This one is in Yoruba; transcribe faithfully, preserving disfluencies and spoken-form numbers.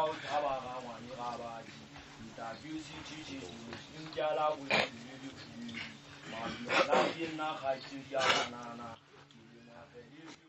o taba ga ngwane ga badi ntaki o se tšhitše empa la bolebilele puledi mabila la ke nna kgaetšedi ya banana ke le ngwagedi